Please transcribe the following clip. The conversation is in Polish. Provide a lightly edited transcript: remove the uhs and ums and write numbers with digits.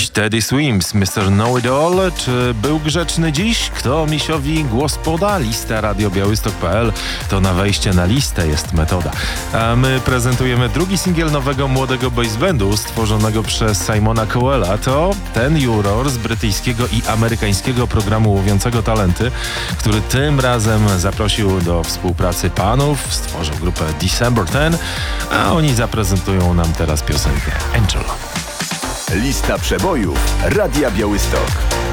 Teddy Swims, Mr. Know-It-All. Czy był grzeczny dziś? Kto misiowi głos poda? Lista radiobiałystok.pl to na wejście na listę jest metoda. A my prezentujemy drugi singiel nowego młodego boys bandu stworzonego przez Simona Cowella. To ten juror z brytyjskiego i amerykańskiego programu łowiącego talenty, który tym razem zaprosił do współpracy panów, stworzył grupę December 10, a oni zaprezentują nam teraz piosenkę Angel. Lista przebojów Radia Białystok.